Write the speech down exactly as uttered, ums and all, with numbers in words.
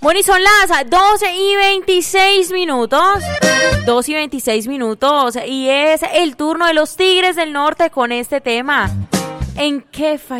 Bueno, y son las doce y veintiséis minutos. doce y veintiséis minutos. Y es el turno de los Tigres del Norte con este tema. ¿En qué falló?